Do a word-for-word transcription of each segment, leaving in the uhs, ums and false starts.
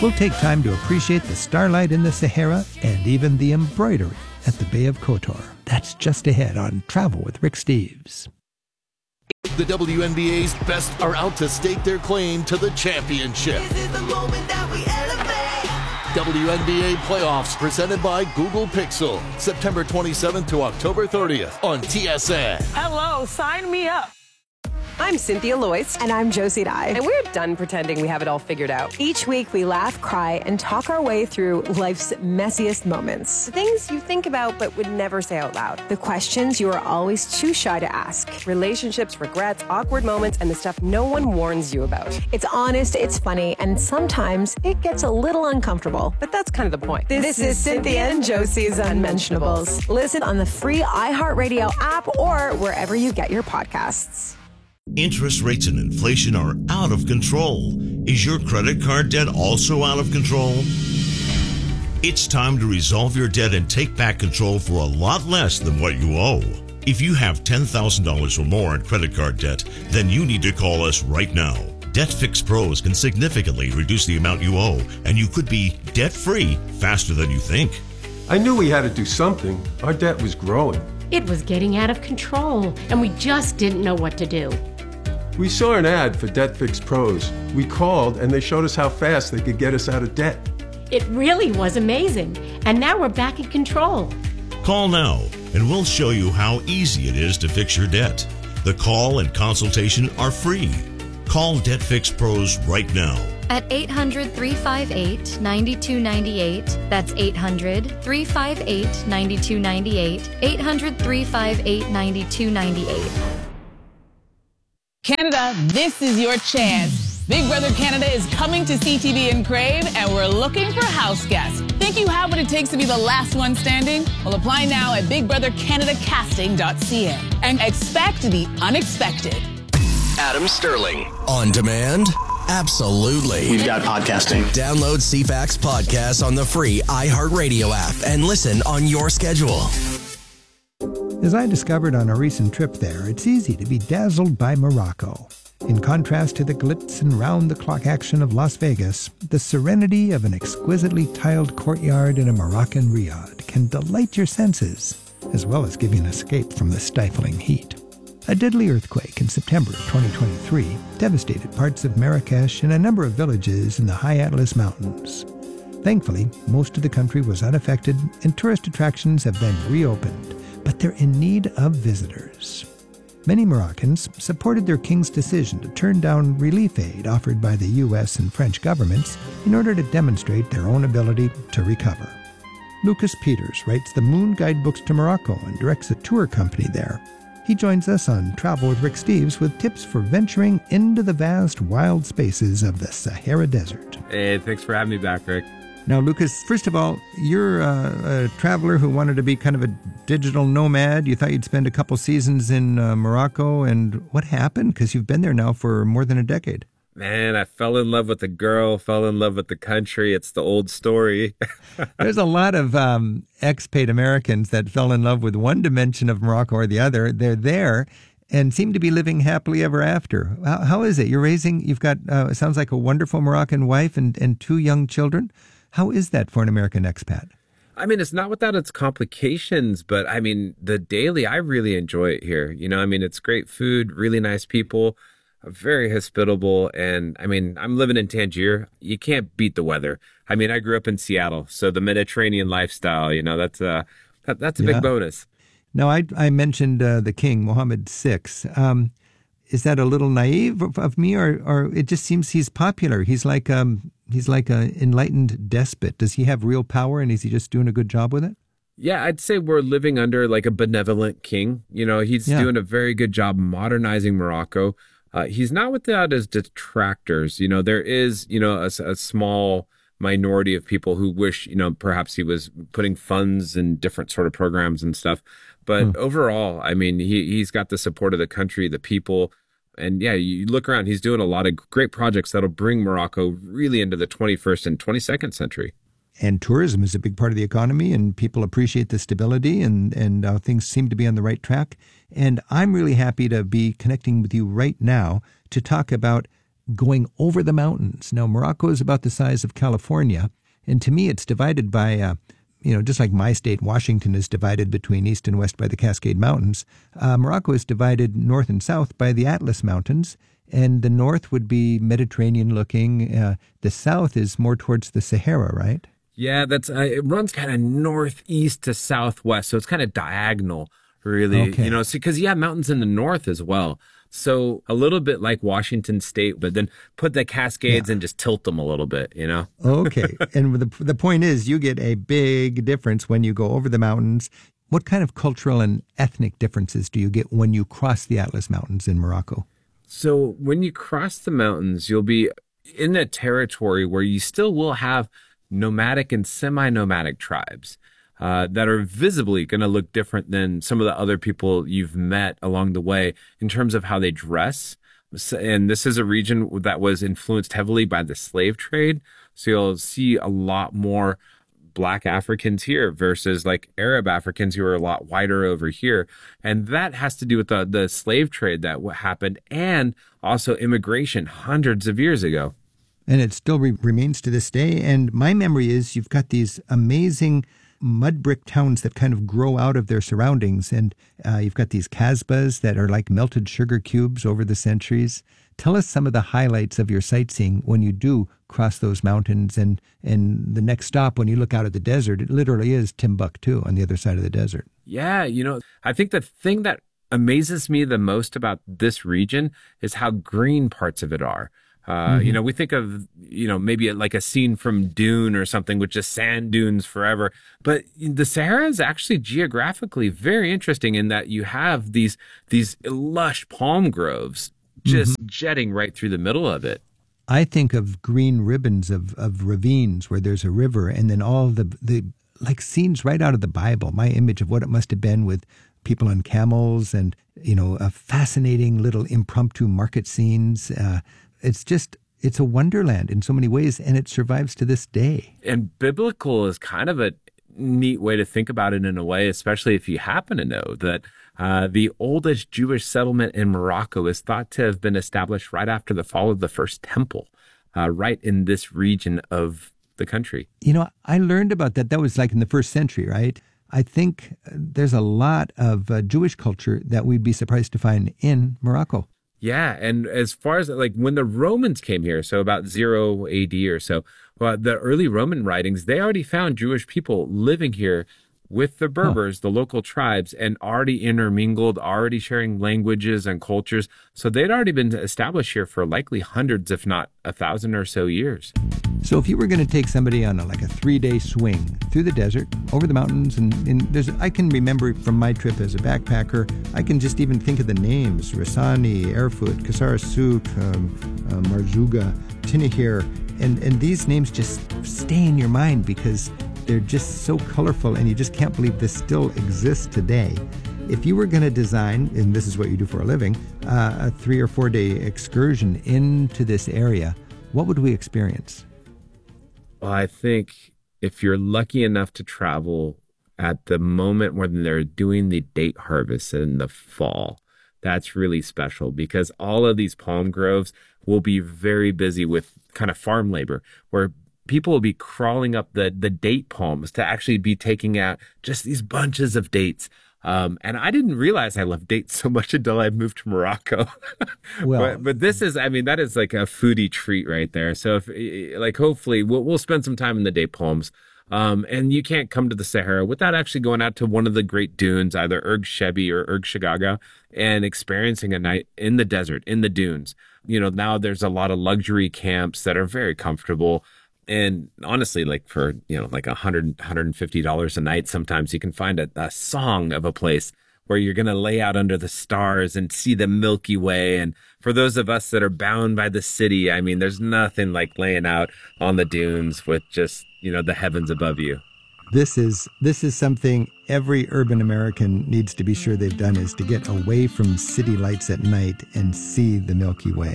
We'll take time to appreciate the starlight in the Sahara and even the embroidery at the Bay of Kotor. That's just ahead on Travel with Rick Steves. The W N B A's best are out to stake their claim to the championship. This is the moment that we elevate. W N B A Playoffs presented by Google Pixel. September twenty-seventh to October thirtieth on T S N. Hello, sign me up. I'm Cynthia Loyce. And I'm Josie Dye. And we're done pretending we have it all figured out. Each week we laugh, cry, and talk our way through life's messiest moments. The things you think about but would never say out loud. The questions you are always too shy to ask. Relationships, regrets, awkward moments, and the stuff no one warns you about. It's honest, it's funny, and sometimes it gets a little uncomfortable. But that's kind of the point. This, this is Cynthia and Josie's Unmentionables. Listen on the free iHeartRadio app or wherever you get your podcasts. Interest rates and inflation are out of control. Is your credit card debt also out of control? It's time to resolve your debt and take back control for a lot less than what you owe. If you have ten thousand dollars or more in credit card debt, then you need to call us right now. DebtFix Pros can significantly reduce the amount you owe, and you could be debt-free faster than you think. I knew we had to do something. Our debt was growing. It was getting out of control, and we just didn't know what to do. We saw an ad for DebtFix Pros. We called, and they showed us how fast they could get us out of debt. It really was amazing, and now we're back in control. Call now, and we'll show you how easy it is to fix your debt. The call and consultation are free. Call DebtFix Pros right now. At eight hundred, three five eight, nine two nine eight. That's eight hundred, three five eight, nine two nine eight. eight hundred, three five eight, nine two nine eight. Canada, this is your chance. Big Brother Canada is coming to C T V and Crave, and we're looking for house guests. Think you have what it takes to be the last one standing? Well, apply now at big brother canada casting dot c a and expect the unexpected. Adam Sterling. On demand? Absolutely. We've got podcasting. Download C FAX Podcasts on the free iHeartRadio app and listen on your schedule. As I discovered on a recent trip there, it's easy to be dazzled by Morocco. In contrast to the glitz and round-the-clock action of Las Vegas, the serenity of an exquisitely tiled courtyard in a Moroccan riad can delight your senses, as well as give you an escape from the stifling heat. A deadly earthquake in September of twenty twenty-three devastated parts of Marrakesh and a number of villages in the high Atlas Mountains. Thankfully, most of the country was unaffected and tourist attractions have been reopened, but they're in need of visitors. Many Moroccans supported their king's decision to turn down relief aid offered by the U S and French governments in order to demonstrate their own ability to recover. Lucas Peters writes the Moon Guidebooks to Morocco and directs a tour company there. He joins us on Travel with Rick Steves with tips for venturing into the vast, wild spaces of the Sahara Desert. Hey, thanks for having me back, Rick. Now, Lucas, first of all, you're a, a traveler who wanted to be kind of a digital nomad. You thought you'd spend a couple seasons in uh, Morocco, and what happened? Because you've been there now for more than a decade. Man, I fell in love with the girl, fell in love with the country. It's the old story. There's a lot of um, expat Americans that fell in love with one dimension of Morocco or the other. They're there and seem to be living happily ever after. How, how is it? You're raising, you've got, uh, it sounds like a wonderful Moroccan wife and, and two young children. How is that for an American expat? I mean, it's not without its complications, but I mean, the daily, I really enjoy it here. You know, I mean, it's great food, really nice people, very hospitable. And I mean, I'm living in Tangier. You can't beat the weather. I mean, I grew up in Seattle, so the Mediterranean lifestyle, you know, that's a, that, that's a yeah. big bonus. Now, I, I mentioned uh, the king, Mohammed the sixth. Um, is that a little naive of, of me, or, or it just seems he's popular? He's like um, he's like an enlightened despot. Does he have real power, and is he just doing a good job with it? Yeah, I'd say we're living under like a benevolent king. You know, he's yeah. doing a very good job modernizing Morocco. Uh, he's not without his detractors. You know, there is, you know, a, a small minority of people who wish, you know, perhaps he was putting funds in different sort of programs and stuff. But hmm. overall, I mean, he, he's got the support of the country, the people. And yeah, you look around, he's doing a lot of great projects that'll bring Morocco really into the twenty-first and twenty-second century. And tourism is a big part of the economy, and people appreciate the stability, and, and uh, things seem to be on the right track. And I'm really happy to be connecting with you right now to talk about going over the mountains. Now, Morocco is about the size of California, and to me it's divided by, uh, you know, just like my state, Washington, is divided between east and west by the Cascade Mountains. Uh, Morocco is divided north and south by the Atlas Mountains, and the north would be Mediterranean-looking. Uh, the south is more towards the Sahara, right? Yeah, that's uh, it runs kind of northeast to southwest, so it's kind of diagonal, really. Okay. You know, because you have mountains in the north as well. So a little bit like Washington State, but then put the Cascades yeah. and just tilt them a little bit, you know? Okay. And the the point is, you get a big difference when you go over the mountains. What kind of cultural and ethnic differences do you get when you cross the Atlas Mountains in Morocco? So when you cross the mountains, you'll be in a territory where you still will have nomadic and semi-nomadic tribes. Uh, that are visibly going to look different than some of the other people you've met along the way in terms of how they dress. And this is a region that was influenced heavily by the slave trade. So you'll see a lot more Black Africans here versus like Arab Africans who are a lot whiter over here. And that has to do with the, the slave trade that happened and also immigration hundreds of years ago. And it still re- remains to this day. And my memory is you've got these amazing mud brick towns that kind of grow out of their surroundings. And uh, you've got these kasbahs that are like melted sugar cubes over the centuries. Tell us some of the highlights of your sightseeing when you do cross those mountains. And, and the next stop, when you look out at the desert, it literally is Timbuktu on the other side of the desert. Yeah, you know, I think the thing that amazes me the most about this region is how green parts of it are. Uh, mm-hmm. You know, we think of, you know, maybe like a scene from Dune or something with just sand dunes forever. But the Sahara is actually geographically very interesting in that you have these these lush palm groves just mm-hmm. jetting right through the middle of it. I think of green ribbons of, of ravines where there's a river and then all the, the like scenes right out of the Bible. My image of what it must have been with people on camels and, you know, a fascinating little impromptu market scenes. Uh, It's just, it's a wonderland in so many ways, and it survives to this day. And biblical is kind of a neat way to think about it in a way, especially if you happen to know that uh, the oldest Jewish settlement in Morocco is thought to have been established right after the fall of the first temple, uh, right in this region of the country. You know, I learned about that. That was like in the first century, right? I think there's a lot of uh, Jewish culture that we'd be surprised to find in Morocco. Yeah, and as far as like when the Romans came here, so about zero A D or so, well, the early Roman writings, they already found Jewish people living here with the Berbers, huh. the local tribes, and already intermingled, already sharing languages and cultures. So they'd already been established here for likely hundreds, if not a thousand or so years. So if you were going to take somebody on a, like a three-day swing through the desert, over the mountains, and, and there's, I can remember from my trip as a backpacker, I can just even think of the names, Rassani, Erfurt, Qasr Souk, um, uh, Marzuga, Tinahir, and, and these names just stay in your mind because they're just so colorful and you just can't believe this still exists today. If you were going to design, and this is what you do for a living, uh, a three or four day excursion into this area, what would we experience? Well, I think if you're lucky enough to travel at the moment when they're doing the date harvest in the fall, that's really special because all of these palm groves will be very busy with kind of farm labor where people will be crawling up the, the date palms to actually be taking out just these bunches of dates. Um, and I didn't realize I loved dates so much until I moved to Morocco. Well, but, but this is, I mean, that is like a foodie treat right there. So if like, hopefully we'll, we'll spend some time in the date palms. Um, and you can't come to the Sahara without actually going out to one of the great dunes, either Erg Shebi or Erg Shagaga, and experiencing a night in the desert, in the dunes. You know, now there's a lot of luxury camps that are very comfortable. And honestly, like for, you know, like a hundred, hundred and fifty dollars a night, sometimes you can find a, a song of a place where you're going to lay out under the stars and see the Milky Way. And for those of us that are bound by the city, I mean, there's nothing like laying out on the dunes with just, you know, the heavens above you. This is this is something every urban American needs to be sure they've done, is to get away from city lights at night and see the Milky Way.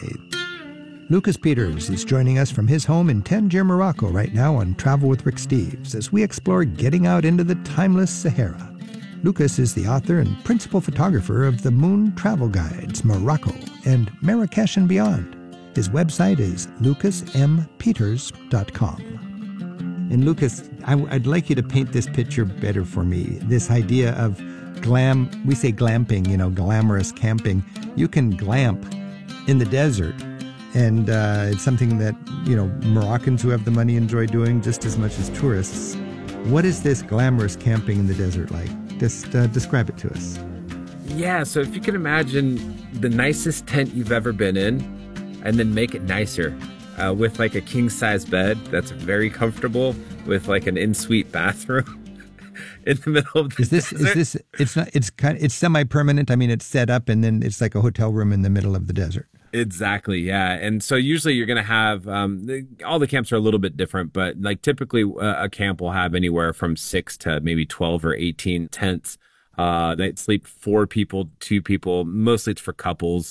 Lucas Peters is joining us from his home in Tangier, Morocco right now on Travel with Rick Steves as we explore getting out into the timeless Sahara. Lucas is the author and principal photographer of the Moon Travel Guides, Morocco, and Marrakesh and Beyond. His website is lucas m peters dot com. And Lucas, I, I'd like you to paint this picture better for me. This idea of glam, we say glamping, you know, glamorous camping. You can glamp in the desert. And uh, it's something that, you know, Moroccans who have the money enjoy doing just as much as tourists. What is this glamorous camping in the desert like? Just uh, describe it to us. Yeah, so if you can imagine the nicest tent you've ever been in, and then make it nicer uh, with like a king-size bed that's very comfortable, with like an in-suite bathroom in the middle of the Is this, desert. is this, it's not, it's kind of, it's semi-permanent. I mean, it's set up and then it's like a hotel room in the middle of the desert. Exactly, yeah. And so usually you're going to have, um, the, all the camps are a little bit different, but like typically uh, a camp will have anywhere from six to maybe twelve or eighteen tents. Uh, that sleep four people, two people, mostly it's for couples.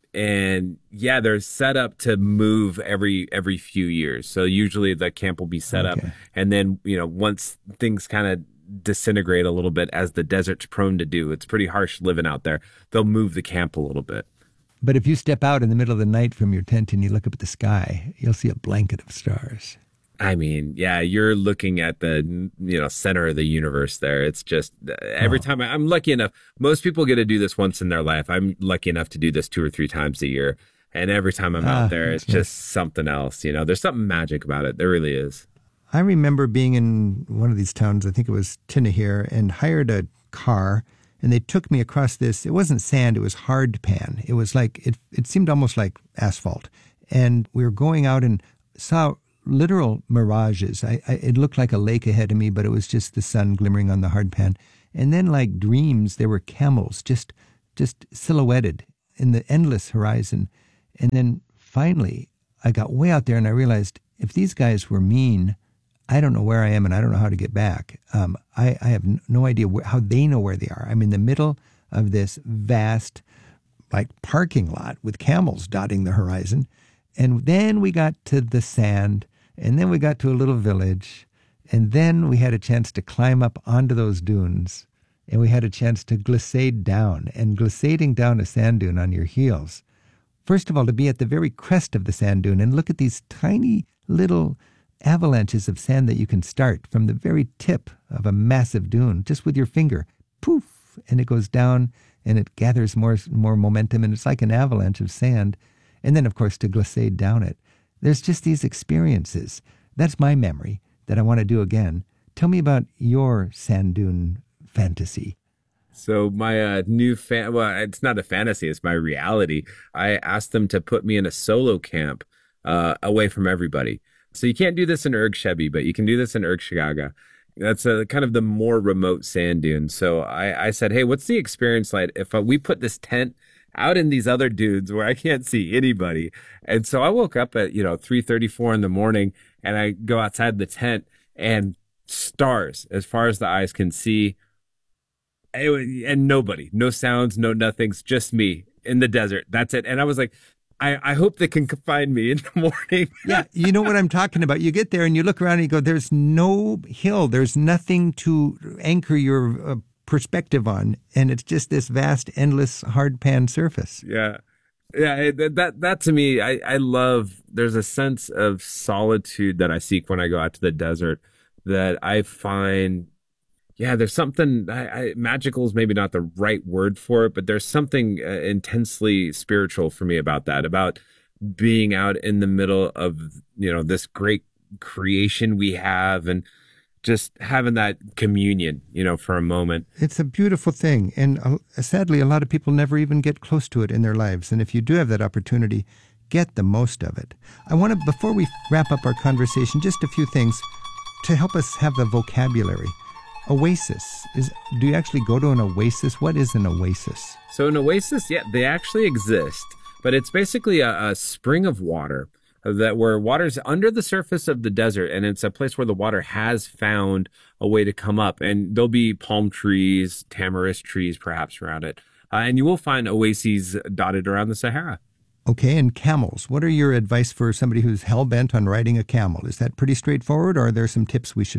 And yeah, they're set up to move every every few years. So usually the camp will be set Okay. up. And then, you know, once things kind of disintegrate a little bit, as the desert's prone to do, it's pretty harsh living out there, they'll move the camp a little bit. But if you step out in the middle of the night from your tent and you look up at the sky, you'll see a blanket of stars. I mean, yeah, you're looking at the, you know, center of the universe there. It's just every Oh. time I, I'm lucky enough. Most people get to do this once in their life. I'm lucky enough to do this two or three times a year. And every time I'm Ah, out there, it's yes. just something else. You know, there's something magic about it. There really is. I remember being in one of these towns, I think it was Tinahir, and hired a car, and they took me across this. It wasn't sand, it was hard pan. It was like, it, it seemed almost like asphalt. And we were going out and saw literal mirages. I, I, it looked like a lake ahead of me, but it was just the sun glimmering on the hard pan. And then like dreams, there were camels just just silhouetted in the endless horizon. And then finally, I got way out there and I realized if these guys were mean, I don't know where I am and I don't know how to get back. Um, I, I have no idea where, how they know where they are. I'm in the middle of this vast like parking lot with camels dotting the horizon. And then we got to the sand, and then we got to a little village, and then we had a chance to climb up onto those dunes, and we had a chance to glissade down. And glissading down a sand dune on your heels, first of all, to be at the very crest of the sand dune and look at these tiny little avalanches of sand that you can start from the very tip of a massive dune, just with your finger, poof, and it goes down, and it gathers more more momentum, and it's like an avalanche of sand. And then, of course, to glissade down it. There's just these experiences. That's my memory that I want to do again. Tell me about your sand dune fantasy. So my uh, new fan, well, it's not a fantasy, it's my reality. I asked them to put me in a solo camp uh, away from everybody. So you can't do this in Erg Shebi, but you can do this in Erg Shigaga. That's a, kind of the more remote sand dune. So I, I said, hey, what's the experience like if uh, we put this tent out in these other dunes where I can't see anybody? And so I woke up at, you know, three thirty-four in the morning, and I go outside the tent, and stars as far as the eyes can see. It was, and nobody, no sounds, no nothings, just me in the desert. That's it. And I was like, I, I hope they can find me in the morning. Yeah, you know what I'm talking about. You get there and you look around and you go, there's no hill. There's nothing to anchor your uh, perspective on. And it's just this vast, endless, hard pan surface. Yeah. Yeah, it, that that to me, I, I love, there's a sense of solitude that I seek when I go out to the desert that I find, yeah, there's something, I, I, magical is maybe not the right word for it, but there's something uh, intensely spiritual for me about that, about being out in the middle of, you know, this great creation we have, and just having that communion, you know, for a moment. It's a beautiful thing. And uh, sadly, a lot of people never even get close to it in their lives. And if you do have that opportunity, get the most of it. I want to, before we wrap up our conversation, just a few things to help us have the vocabulary. Oasis. Is, do you actually go to an oasis? What is an oasis? So an oasis, yeah, they actually exist, but it's basically a, a spring of water that where water's under the surface of the desert, and it's a place where the water has found a way to come up, and there'll be palm trees, tamarisk trees perhaps around it, uh, and you will find oases dotted around the Sahara. Okay, and camels. What are your advice for somebody who's hell-bent on riding a camel? Is that pretty straightforward, or are there some tips we should know?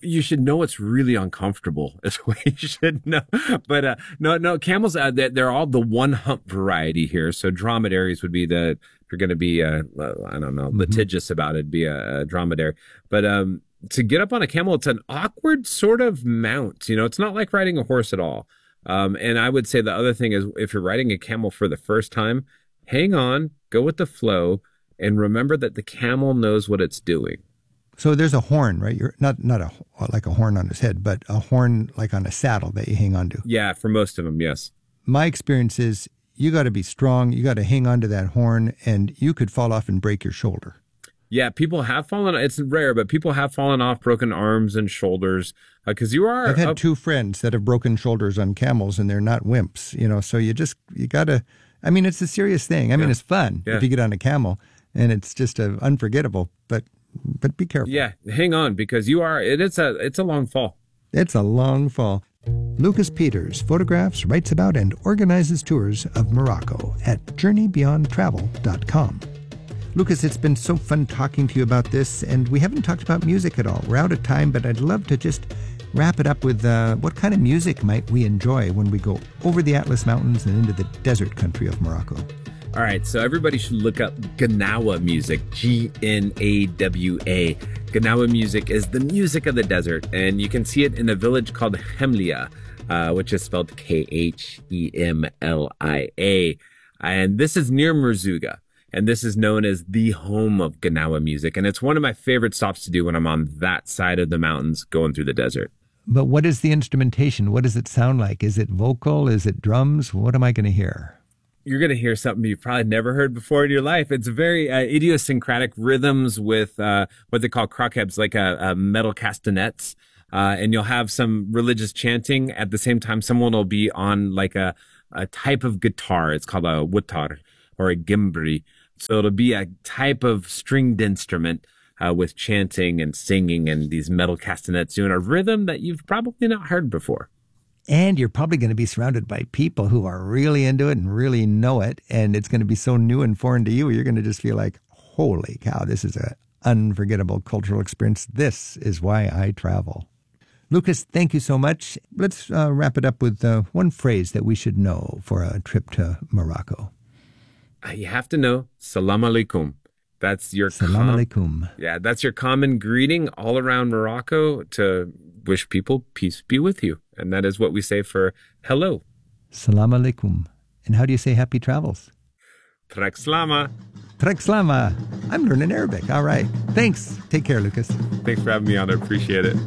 You should know it's really uncomfortable. Is what you should know. But uh, no, no, camels, uh, they're, they're all the one hump variety here. So dromedaries would be the, if you're going to be, uh, I don't know, litigious mm-hmm. about it, be a, a dromedary. But um, to get up on a camel, it's an awkward sort of mount. You know, it's not like riding a horse at all. Um, and I would say the other thing is if you're riding a camel for the first time, hang on, go with the flow, and remember that the camel knows what it's doing. So there's a horn, right? You're not not a like a horn on his head, but a horn like on a saddle that you hang on to. Yeah, for most of them, yes. My experience is you got to be strong. You got to hang on to that horn, and you could fall off and break your shoulder. Yeah, people have fallen. It's rare, but people have fallen off, broken arms and shoulders because uh, you are. I've had a, two friends that have broken shoulders on camels, and they're not wimps. You know, so you just you got to. I mean, it's a serious thing. I mean, yeah. it's fun yeah. if you get on a camel, and it's just a, unforgettable, but. But be careful. Yeah, hang on because you are. It, it's a. It's a long fall. It's a long fall. Lucas Peters photographs, writes about, and organizes tours of Morocco at journey beyond travel dot com. Lucas, it's been so fun talking to you about this, and we haven't talked about music at all. We're out of time, but I'd love to just wrap it up with uh, what kind of music might we enjoy when we go over the Atlas Mountains and into the desert country of Morocco. All right, so everybody should look up Gnawa music, G N A W A. Gnawa music is the music of the desert, and you can see it in a village called Hemlia, uh, which is spelled K H E M L I A. And this is near Merzouga, and this is known as the home of Gnawa music, and it's one of my favorite stops to do when I'm on that side of the mountains going through the desert. But what is the instrumentation? What does it sound like? Is it vocal? Is it drums? What am I going to hear? You're going to hear something you've probably never heard before in your life. It's very uh, idiosyncratic rhythms with uh, what they call krokebs, like a, a metal castanets. Uh, and you'll have some religious chanting. At the same time, someone will be on like a, a type of guitar. It's called a wutar or a gimbri. So it'll be a type of stringed instrument uh, with chanting and singing and these metal castanets doing a rhythm that you've probably not heard before. And you're probably going to be surrounded by people who are really into it and really know it. And it's going to be so new and foreign to you. You're going to just feel like, holy cow, this is an unforgettable cultural experience. This is why I travel. Lucas, thank you so much. Let's uh, wrap it up with uh, one phrase that we should know for a trip to Morocco. Uh, you have to know, salam alaikum. That's your salam com- alaikum. Yeah, that's your common greeting all around Morocco to wish people peace be with you. And that is what we say for hello. Salam alaikum. And how do you say happy travels? Trek slama. Trek slama. I'm learning Arabic. All right. Thanks. Take care, Lucas. Thanks for having me on. I appreciate it.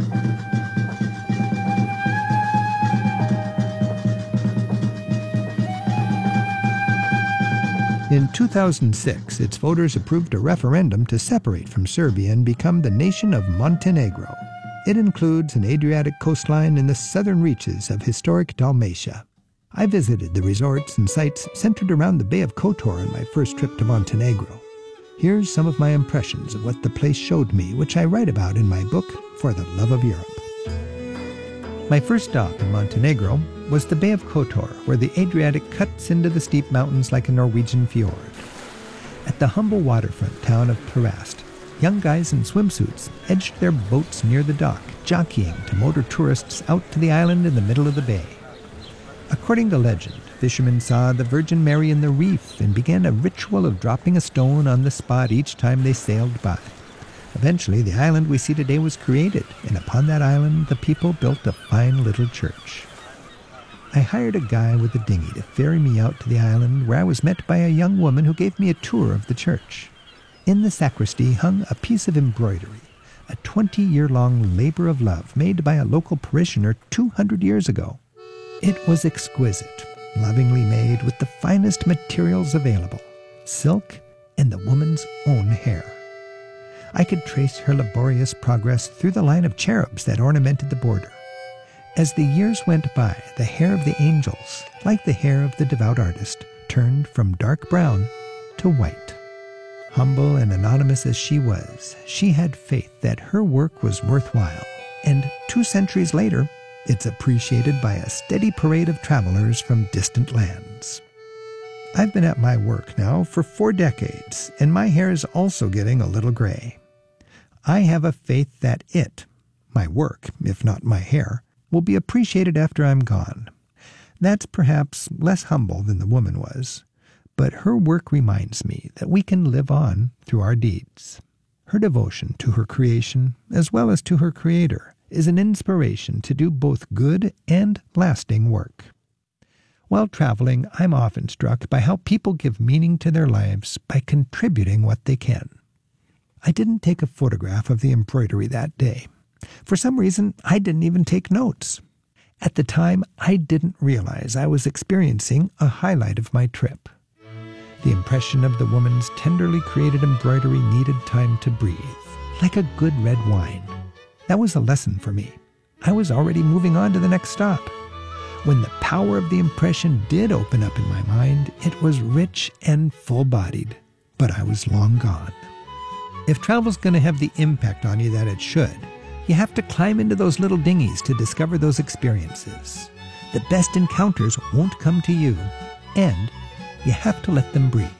In two thousand six, its voters approved a referendum to separate from Serbia and become the nation of Montenegro. It includes an Adriatic coastline in the southern reaches of historic Dalmatia. I visited the resorts and sites centered around the Bay of Kotor on my first trip to Montenegro. Here's some of my impressions of what the place showed me, which I write about in my book, For the Love of Europe. My first stop in Montenegro was the Bay of Kotor, where the Adriatic cuts into the steep mountains like a Norwegian fjord. At the humble waterfront town of Perast, young guys in swimsuits edged their boats near the dock, jockeying to motor tourists out to the island in the middle of the bay. According to legend, fishermen saw the Virgin Mary in the reef and began a ritual of dropping a stone on the spot each time they sailed by. Eventually, the island we see today was created, and upon that island, the people built a fine little church. I hired a guy with a dinghy to ferry me out to the island, where I was met by a young woman who gave me a tour of the church. In the sacristy hung a piece of embroidery, a twenty-year-long labor of love made by a local parishioner two hundred years ago. It was exquisite, lovingly made with the finest materials available, silk and the woman's own hair. I could trace her laborious progress through the line of cherubs that ornamented the border. As the years went by, the hair of the angels, like the hair of the devout artist, turned from dark brown to white. Humble and anonymous as she was, she had faith that her work was worthwhile, and two centuries later, it's appreciated by a steady parade of travelers from distant lands. I've been at my work now for four decades, and my hair is also getting a little gray. I have a faith that it, my work, if not my hair, will be appreciated after I'm gone. That's perhaps less humble than the woman was, but her work reminds me that we can live on through our deeds. Her devotion to her creation, as well as to her Creator, is an inspiration to do both good and lasting work. While traveling, I'm often struck by how people give meaning to their lives by contributing what they can. I didn't take a photograph of the embroidery that day. For some reason, I didn't even take notes. At the time, I didn't realize I was experiencing a highlight of my trip. The impression of the woman's tenderly created embroidery needed time to breathe, like a good red wine. That was a lesson for me. I was already moving on to the next stop. When the power of the impression did open up in my mind, it was rich and full-bodied, but I was long gone. If travel's going to have the impact on you that it should, you have to climb into those little dinghies to discover those experiences. The best encounters won't come to you, and you have to let them breathe.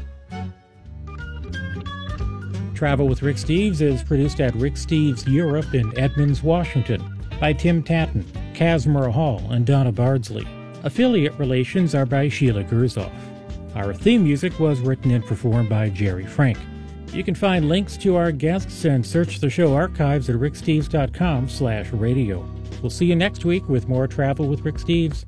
Travel with Rick Steves is produced at Rick Steves Europe in Edmonds, Washington, by Tim Tatton, Casimir Hall, and Donna Bardsley. Affiliate relations are by Sheila Gerzoff. Our theme music was written and performed by Jerry Frank. You can find links to our guests and search the show archives at ricksteves.com slash radio. We'll see you next week with more Travel with Rick Steves.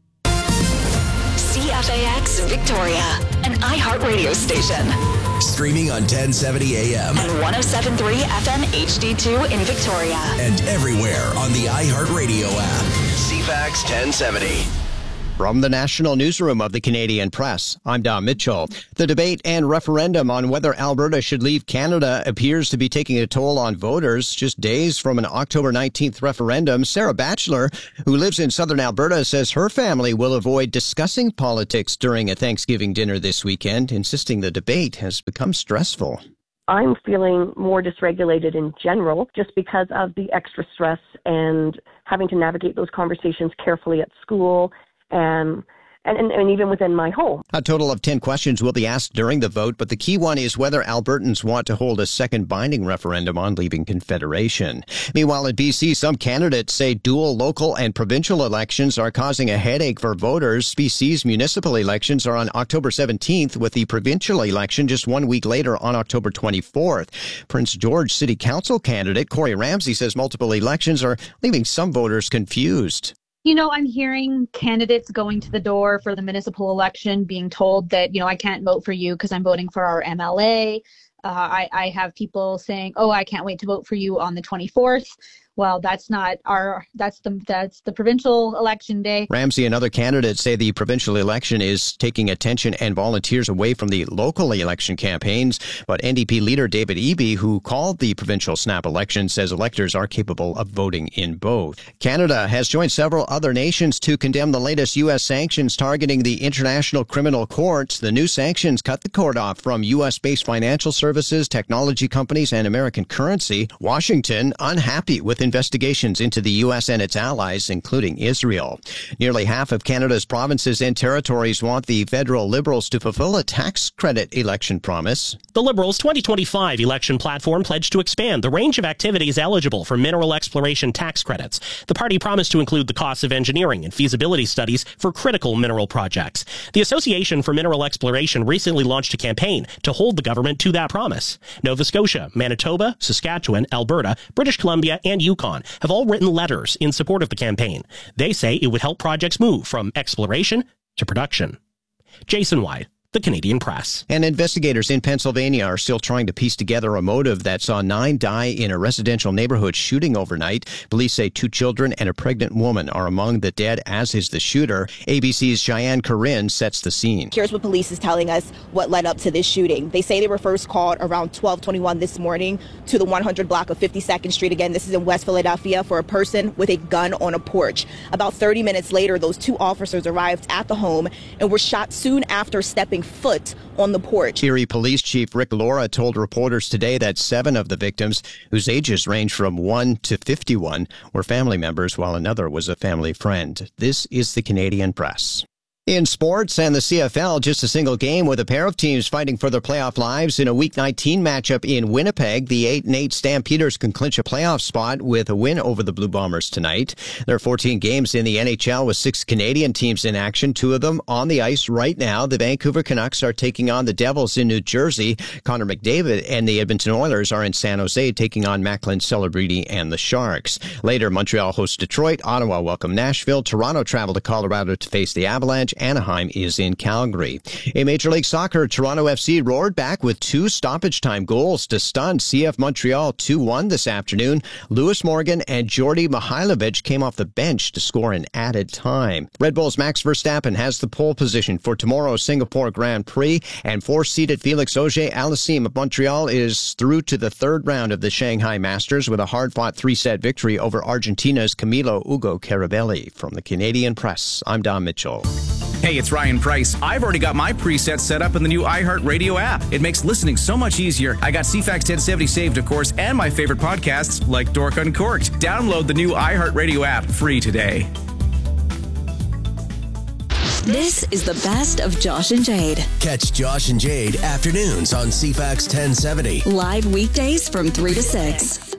C F A X Victoria, an iHeartRadio station. Streaming on ten seventy A M and one oh seven point three F M H D two in Victoria. And everywhere on the iHeartRadio app. C F A X ten seventy. From the National Newsroom of the Canadian Press, I'm Don Mitchell. The debate and referendum on whether Alberta should leave Canada appears to be taking a toll on voters. Just days from an October nineteenth referendum, Sarah Batchelor, who lives in southern Alberta, says her family will avoid discussing politics during a Thanksgiving dinner this weekend, insisting the debate has become stressful. I'm feeling more dysregulated in general just because of the extra stress and having to navigate those conversations carefully at school. And, and and even within my home. A total of ten questions will be asked during the vote, but the key one is whether Albertans want to hold a second binding referendum on leaving Confederation. Meanwhile, in B C, some candidates say dual local and provincial elections are causing a headache for voters. B C's municipal elections are on October seventeenth, with the provincial election just one week later on October twenty-fourth. Prince George City Council candidate Corey Ramsey says multiple elections are leaving some voters confused. You know, I'm hearing candidates going to the door for the municipal election being told that, you know, I can't vote for you because I'm voting for our M L A. Uh, I, I have people saying, oh, I can't wait to vote for you on the twenty-fourth. Well, that's not our, that's the, that's the provincial election day. Ramsey and other candidates say the provincial election is taking attention and volunteers away from the local election campaigns. But N D P leader David Eby, who called the provincial snap election, says electors are capable of voting in both. Canada has joined several other nations to condemn the latest U S sanctions targeting the International Criminal Court. The new sanctions cut the cord off from U S-based financial services, technology companies, and American currency. Washington, unhappy with investigations into the U S and its allies, including Israel. Nearly half of Canada's provinces and territories want the federal Liberals to fulfill a tax credit election promise. The Liberals' twenty twenty-five election platform pledged to expand the range of activities eligible for mineral exploration tax credits. The party promised to include the costs of engineering and feasibility studies for critical mineral projects. The Association for Mineral Exploration recently launched a campaign to hold the government to that promise. Nova Scotia, Manitoba, Saskatchewan, Alberta, British Columbia, and Yukon have all written letters in support of the campaign. They say it would help projects move from exploration to production. Jason White, The Canadian Press. And investigators in Pennsylvania are still trying to piece together a motive that saw nine die in a residential neighborhood shooting overnight. Police say two children and a pregnant woman are among the dead, as is the shooter. A B C's Cheyenne Corinne sets the scene. Here's what police is telling us what led up to this shooting. They say they were first called around twelve twenty-one this morning to the one hundred block of fifty-second Street. Again, this is in West Philadelphia, for a person with a gun on a porch. About thirty minutes later, those two officers arrived at the home and were shot soon after stepping foot on the porch. Erie Police Chief Rick Laura told reporters today that seven of the victims, whose ages range from one to fifty-one, were family members, while another was a family friend. This is the Canadian Press. In sports and the C F L, just a single game with a pair of teams fighting for their playoff lives in a Week nineteen matchup in Winnipeg. The eight and eight Stampeders can clinch a playoff spot with a win over the Blue Bombers tonight. There are fourteen games in the N H L with six Canadian teams in action, two of them on the ice right now. The Vancouver Canucks are taking on the Devils in New Jersey. Connor McDavid and the Edmonton Oilers are in San Jose taking on Macklin Celebrity and the Sharks. Later, Montreal hosts Detroit, Ottawa welcome Nashville, Toronto travel to Colorado to face the Avalanche, Anaheim is in Calgary. In Major League Soccer, Toronto F C roared back with two stoppage time goals to stun C F Montreal two one this afternoon. Lewis Morgan and Jordy Mihailovic came off the bench to score in added time. Red Bull's Max Verstappen has the pole position for tomorrow's Singapore Grand Prix, and four-seeded Felix Auger-Aliassime of Montreal is through to the third round of the Shanghai Masters with a hard-fought three-set victory over Argentina's Camilo Ugo Carabelli. From the Canadian Press, I'm Don Mitchell. Hey, it's Ryan Price. I've already got my presets set up in the new iHeartRadio app. It makes listening so much easier. I got C FAX ten seventy saved, of course, and my favorite podcasts like Dork Uncorked. Download the new iHeartRadio app free today. This is the best of Josh and Jade. Catch Josh and Jade afternoons on C FAX ten seventy. Live weekdays from three to six.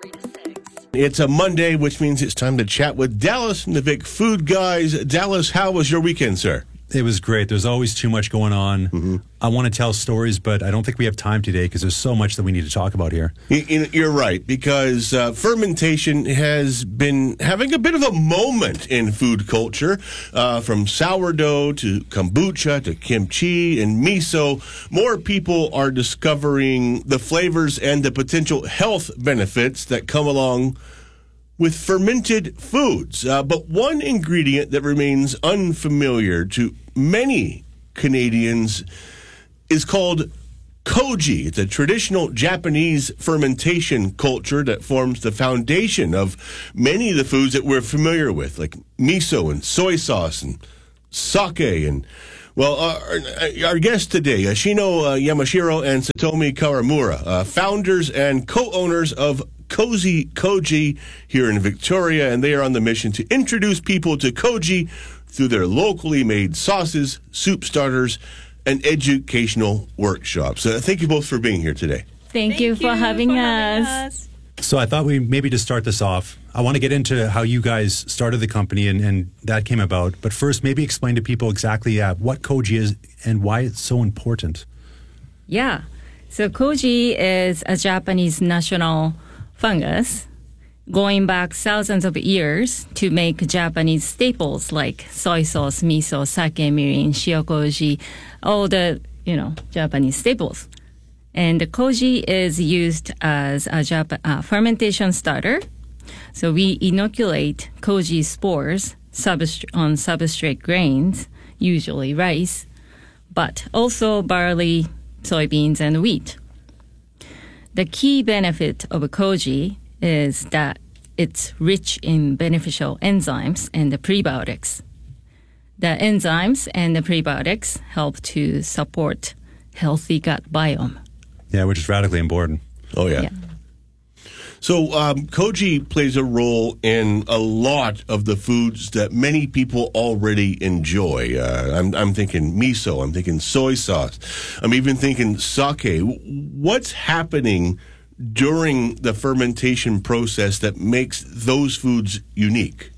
It's a Monday, which means it's time to chat with Dallas and the Vic Food Guys. Dallas, how was your weekend, sir? It was great. There's always too much going on. Mm-hmm. I want to tell stories, but I don't think we have time today because there's so much that we need to talk about here. You're right, because uh, fermentation has been having a bit of a moment in food culture. Uh, from sourdough to kombucha to kimchi and miso, more people are discovering the flavors and the potential health benefits that come along with fermented foods. Uh, but one ingredient that remains unfamiliar to many Canadians is called koji. It's a traditional Japanese fermentation culture that forms the foundation of many of the foods that we're familiar with, like miso and soy sauce and sake. And, well, our, our guests today, Shino uh, Yamashiro and Satomi Kawamura, uh, founders and co-owners of Cozy Koji here in Victoria, and they are on the mission to introduce people to koji through their locally made sauces, soup starters, and educational workshops. Uh, thank you both for being here today. Thank, thank you, you for, having, for us. having us. So I thought we maybe to start this off, I want to get into how you guys started the company and, and that came about. But first, maybe explain to people exactly uh, what koji is and why it's so important. Yeah. So koji is a Japanese national fungus going back thousands of years to make Japanese staples like soy sauce, miso, sake, mirin, shiokoji, all the, you know, Japanese staples. And the koji is used as a Jap- uh, fermentation starter. So we inoculate koji spores subst- on substrate grains, usually rice, but also barley, soybeans, and wheat. The key benefit of koji is that it's rich in beneficial enzymes and the prebiotics. The enzymes and the prebiotics help to support healthy gut biome. Yeah, which is radically important. Oh, yeah. yeah. So um, koji plays a role in a lot of the foods that many people already enjoy. Uh, I'm, I'm thinking miso. I'm thinking soy sauce. I'm even thinking sake. What's happening during the fermentation process that makes those foods unique?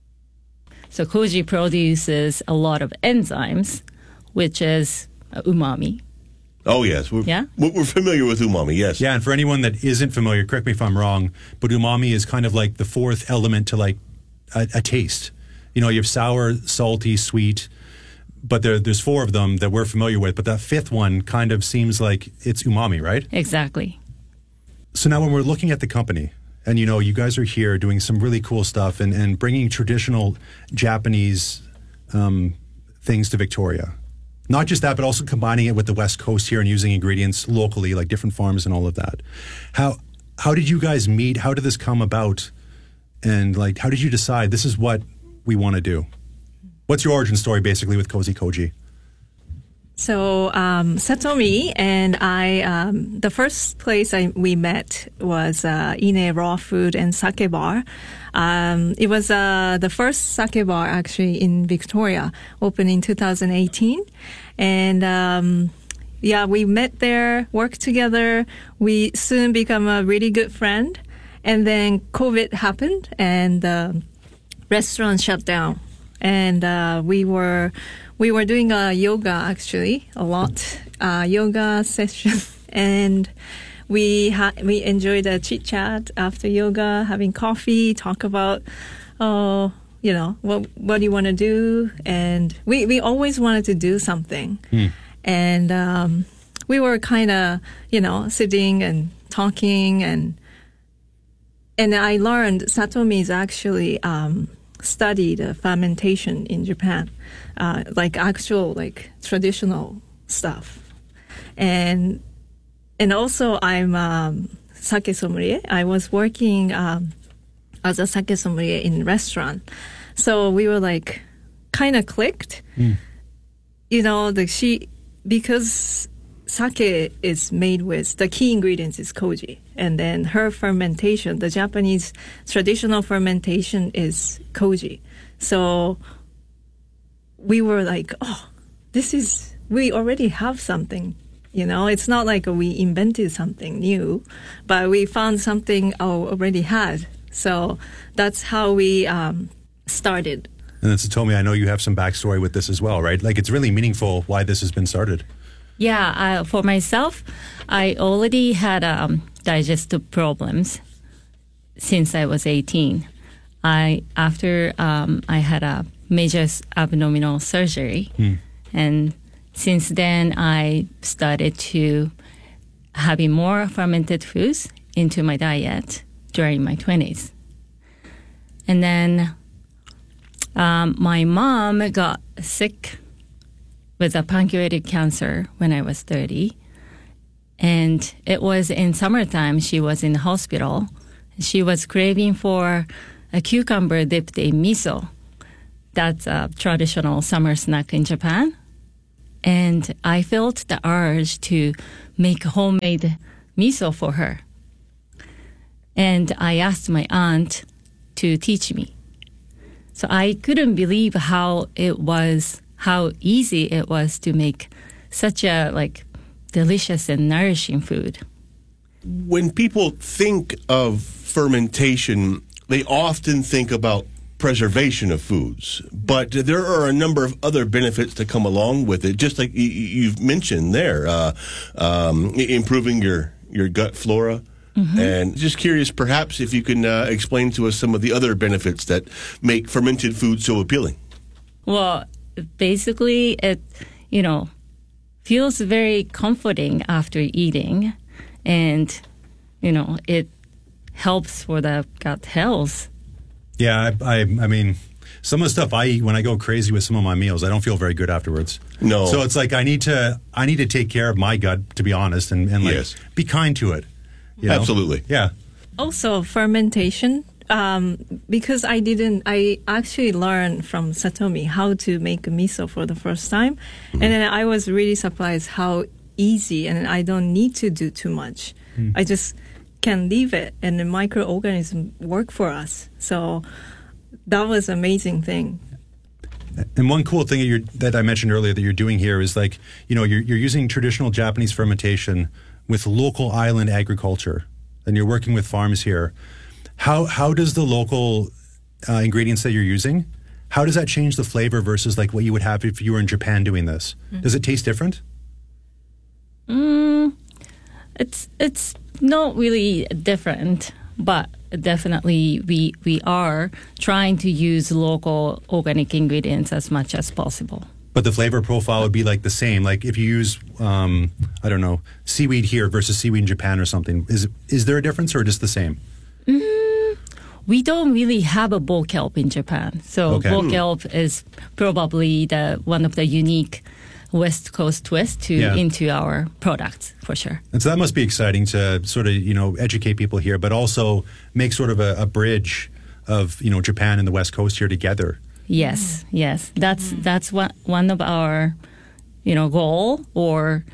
So koji produces a lot of enzymes, which is umami. Oh, yes. We're, yeah? We're familiar with umami, yes. Yeah, and for anyone that isn't familiar, correct me if I'm wrong, but umami is kind of like the fourth element to like a, a taste. You know, you have sour, salty, sweet, but there, there's four of them that we're familiar with, but that fifth one kind of seems like it's umami, right? Exactly. So now when we're looking at the company, and you know, you guys are here doing some really cool stuff and, and bringing traditional Japanese um, things to Victoria. Not just that, but also combining it with the West Coast here and using ingredients locally, like different farms and all of that. How how did you guys meet? How did this come about? And like, how did you decide this is what we want to do? What's your origin story, basically, with Cozy Koji? So um, Satomi and I, um, the first place I, we met was uh, Ine Raw Food and Sake Bar. Um, it was uh, the first sake bar actually in Victoria, opened in two thousand eighteen. And um, yeah, we met there, worked together. We soon become a really good friend. And then COVID happened and the restaurant shut down. And uh, we were we were doing uh, yoga actually a lot, uh, yoga session, and we ha- we enjoyed a chit chat after yoga, having coffee, talk about oh you know what what do you want to do, and we we always wanted to do something, mm. and um, we were kind of you know sitting and talking, and and I learned Satomi is actually. Um, studied uh, fermentation in Japan, uh, like actual like traditional stuff, and and also I'm um, sake sommelier. I was working um, as a sake sommelier in restaurant, so we were like kind of clicked. Mm. You know, the she because sake is made with the key ingredients is koji, and then her fermentation, the Japanese traditional fermentation is koji. So we were like, oh, this is we already have something. You know, it's not like we invented something new, but we found something I already had. So that's how we um, started. And then Satomi, I know you have some backstory with this as well, right? Like it's really meaningful why this has been started. Yeah, uh, for myself, I already had um, digestive problems since I was eighteen. I after um, I had a major abdominal surgery, mm. and since then I started to having more fermented foods into my diet during my twenties, and then um, my mom got sick with a pancreatic cancer when I was thirty. And it was in summertime, she was in the hospital. She was craving for a cucumber dipped in miso. That's a traditional summer snack in Japan. And I felt the urge to make homemade miso for her. And I asked my aunt to teach me. So I couldn't believe how it was how easy it was to make such a like delicious and nourishing food. When people think of fermentation, they often think about preservation of foods, but there are a number of other benefits that come along with it, just like you've mentioned there, uh, um, improving your, your gut flora. Mm-hmm. And just curious, perhaps, if you can uh, explain to us some of the other benefits that make fermented food so appealing. Well, basically, it, you know, feels very comforting after eating. And, you know, it helps for the gut health. Yeah, I, I, I mean, some of the stuff I eat when I go crazy with some of my meals, I don't feel very good afterwards. No. So it's like I need to I need to take care of my gut, to be honest, and, and like yes. be kind to it. You know? Absolutely. Yeah. Also, fermentation. Um, because I didn't, I actually learned from Satomi how to make miso for the first time. Mm-hmm. And then I was really surprised how easy, and I don't need to do too much. Mm. I just can leave it and the microorganisms work for us. So that was an amazing thing. And one cool thing that, you're, that I mentioned earlier that you're doing here is like, you know, you're, you're using traditional Japanese fermentation with local island agriculture, and you're working with farms here. How how does the local uh, ingredients that you're using, how does that change the flavor versus like what you would have if you were in Japan doing this? Mm-hmm. Does it taste different? Mm, it's it's not really different, but definitely we we are trying to use local organic ingredients as much as possible. But the flavor profile would be like the same. Like if you use, um, I don't know, seaweed here versus seaweed in Japan or something, is is there a difference or just the same? Mm, we don't really have a boll kelp in Japan. So okay. boll kelp is probably the one of the unique West Coast twist to yeah. into our products for sure. And so that must be exciting to sort of, you know, educate people here, but also make sort of a, a bridge of, you know, Japan and the West Coast here together. Yes, yes. That's that's one one of our you know, goal or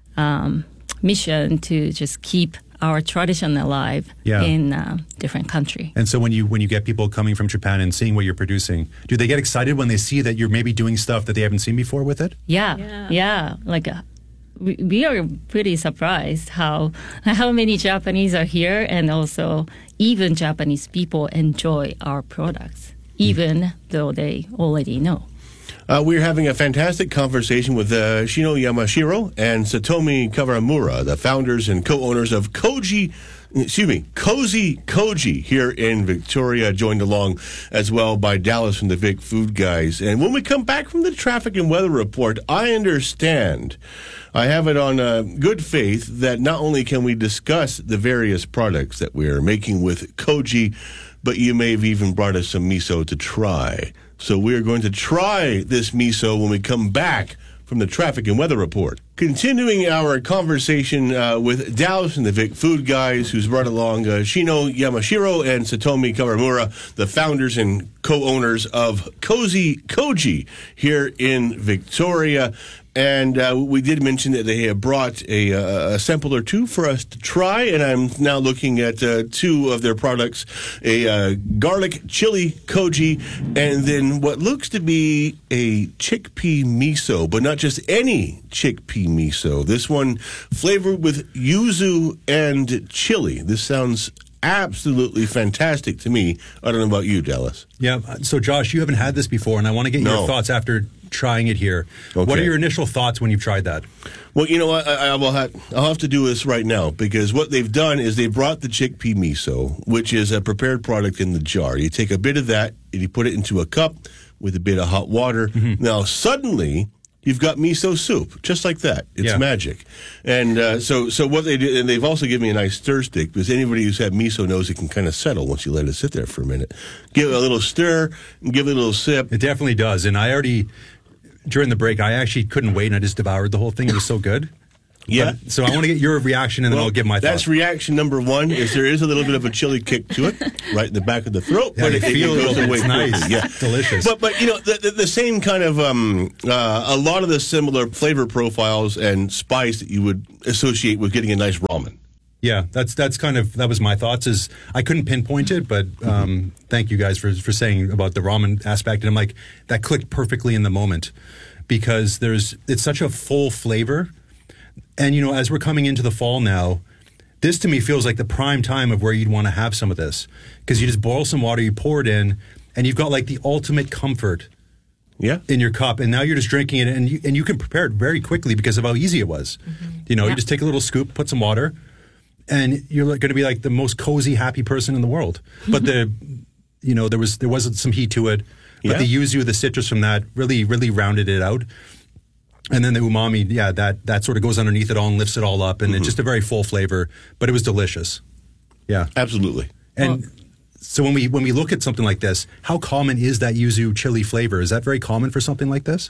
um, mission to just keep our tradition alive Yeah. in uh, different country. And so when you when you get people coming from Japan and seeing what you're producing, do they get excited when they see that you're maybe doing stuff that they haven't seen before with it? Yeah, yeah. yeah. Like uh, we, we are pretty surprised how how many Japanese are here, and also even Japanese people enjoy our products, even mm. though they already know. Uh, we're having a fantastic conversation with uh, Shino Yamashiro and Satomi Kawamura, the founders and co-owners of Koji, excuse me, Cozy Koji here in Victoria, joined along as well by Dallas from the Vic Food Guys. And when we come back from the traffic and weather report, I understand, I have it on uh, good faith that not only can we discuss the various products that we're making with Koji, but you may have even brought us some miso to try. So we're going to try this miso when we come back from the traffic and weather report. Continuing our conversation uh, with Dallas and the Vic Food Guys, who's brought along uh, Shino Yamashiro and Satomi Kawamura, the founders and co-owners of Cozy Koji here in Victoria. And uh, we did mention that they have brought a, uh, a sample or two for us to try, and I'm now looking at uh, two of their products, a uh, garlic chili koji, and then what looks to be a chickpea miso, but not just any chickpea miso. This one flavored with yuzu and chili. This sounds absolutely fantastic to me. I don't know about you, Dallas. Yeah, so Josh, you haven't had this before, and I want to get No. your thoughts after trying it here. Okay. What are your initial thoughts when you've tried that? Well, you know what? I, I will have, I'll have to do this right now, because what they've done is they brought the chickpea miso, which is a prepared product in the jar. You take a bit of that and you put it into a cup with a bit of hot water. Mm-hmm. Now, suddenly, you've got miso soup, just like that. It's Yeah. magic. And uh, so so what they do, and they've also given me a nice stir stick, because anybody who's had miso knows it can kind of settle once you let it sit there for a minute. Give it a little stir, and give it a little sip. It definitely does. And I already, during the break, I actually couldn't wait, and I just devoured the whole thing. It was so good. Yeah. But, so I want to get your reaction, and then Well, I'll give my That's thoughts. reaction number one, is there is a little bit of a chili kick to it, right in the back of the throat, Yeah, but you it, it feel goes it. away It's quickly. nice. Yeah. Delicious. But, but you know, the, the, the same kind of, um, uh, a lot of the similar flavor profiles and spice that you would associate with getting a nice ramen. Yeah, that's that's kind of that was my thoughts. Is I couldn't pinpoint it, but um, thank you guys for for saying about the ramen aspect. And I'm like, that clicked perfectly in the moment, because there's it's such a full flavor. And you know, as we're coming into the fall now, this to me feels like the prime time of where you'd want to have some of this, because you just boil some water, you pour it in, and you've got like the ultimate comfort. Yeah. In your cup, and now you're just drinking it, and you and you can prepare it very quickly because of how easy it was. Mm-hmm. You know, Yeah. you just take a little scoop, put some water, and you're going to be like the most cozy, happy person in the world. But the, you know, there was there wasn't some heat to it, but Yeah. the yuzu, the citrus from that, really really rounded it out. And then the umami, yeah, that that sort of goes underneath it all and lifts it all up, and Mm-hmm. it's just a very full flavor. But it was delicious. Yeah, Absolutely. and. So when we when we look at something like this, how common is that yuzu chili flavor? Is that very common for something like this?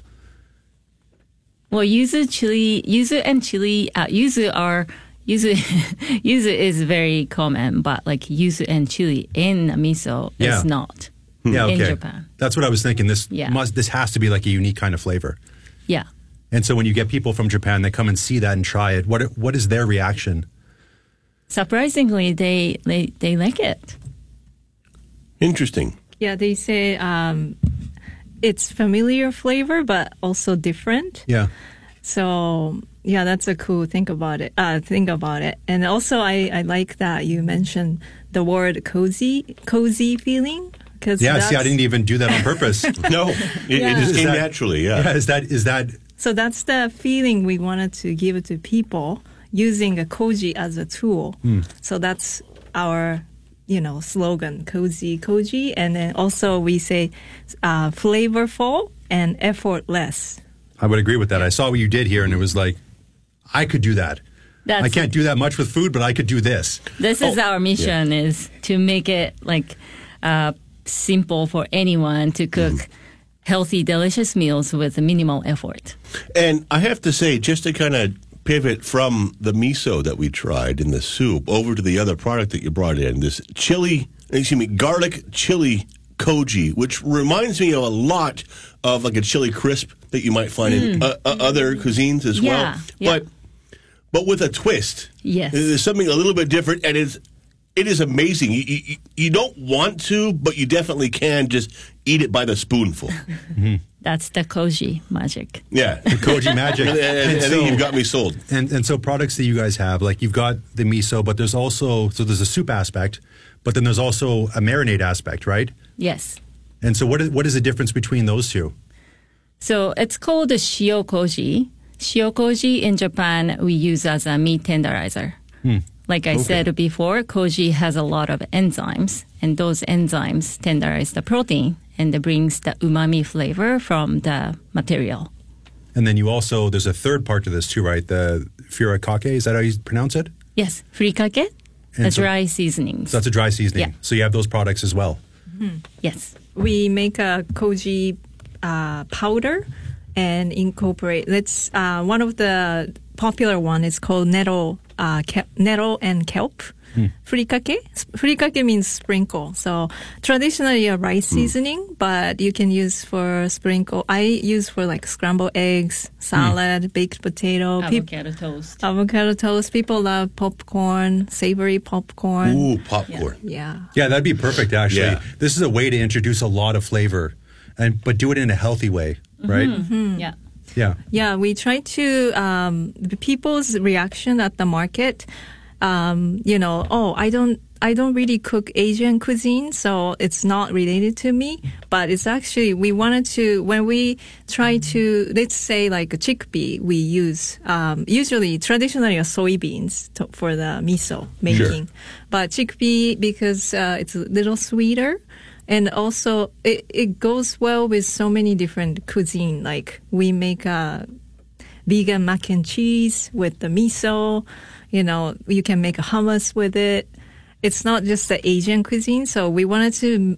Well, yuzu chili, yuzu and chili, uh, yuzu are yuzu. Yuzu is very common, but like yuzu and chili in miso Yeah. is not Yeah, okay. in Japan. That's what I was thinking. This Yeah. must this has to be like a unique kind of flavor. Yeah. And so when you get people from Japan that come and see that and try it, what what is their reaction? Surprisingly, they they, they like it. Interesting. Yeah, they say um, it's familiar flavor, but also different. Yeah. So yeah, that's a cool thing about it. Uh, thing about it, and also I, I like that you mentioned the word cozy, cozy feeling. Cause Yeah, see, I that's- didn't even do that on purpose. No, it, Yeah. it just Is came that- naturally, yeah. Yeah, is that is that So that's the feeling we wanted to give to people using a koji as a tool. Hmm. So that's our, you know, slogan, cozy koji. And then also we say uh, flavorful and effortless. I would agree with that. I saw what you did here, and it was like, I could do that. That's I can't do that much with food, but I could do this. This is Oh, our mission: is to make it like uh, simple for anyone to cook Mm-hmm. healthy, delicious meals with minimal effort. And I have to say, just to kind of pivot from the miso that we tried in the soup over to the other product that you brought in, this chili, excuse me, garlic chili koji, which reminds me a lot of like a chili crisp that you might find Mm. in uh, uh, other cuisines as Yeah, well. yeah. But but with a twist. Yes. There's something a little bit different, and it's it is amazing. You, you, you don't want to, but you definitely can just eat it by the spoonful. Mm-hmm. That's the koji magic. Yeah, the koji magic. And, and, and I think you've got me sold. And and so products that you guys have, like you've got the miso, but there's also so there's a soup aspect, but then there's also a marinade aspect, right? Yes. And so what is what is the difference between those two? So it's called the shio koji. Shio koji in Japan we use as a meat tenderizer. Hmm. Like I Okay. said before, koji has a lot of enzymes, and those enzymes tenderize the protein and it brings the umami flavor from the material. And then you also there's a third part to this too, right? The furikake, is that how you pronounce it? Yes, furikake, And the so- dry seasonings. So that's a dry seasoning. Yeah. So you have those products as well. Yes. We make a koji uh, powder and incorporate. Let's uh, one of the popular one is called nettle, uh, ke- nettle and kelp. Furikake. Furikake means sprinkle. So traditionally a rice seasoning, but you can use for sprinkle. I use for like scrambled eggs, salad, baked potato, peop- Avocado toast. avocado toast. People love popcorn, savory popcorn. Ooh, popcorn. Yeah. Yeah, that'd be perfect actually. Yeah. This is a way to introduce a lot of flavor and but do it in a healthy way, right? Mhm. Yeah. Yeah. Yeah, we try to, um, the people's reaction at the market, um, you know, oh, I don't, I don't really cook Asian cuisine, so it's not related to me. But it's actually, we wanted to, when we try to, let's say like a chickpea, we use, um, usually traditionally a soybeans to, for the miso making. Sure. But chickpea, because uh, it's a little sweeter, and also it, it goes well with so many different cuisine. Like we make a vegan mac and cheese with the miso. You know, you can make a hummus with it. It's not just the Asian cuisine. So we wanted to,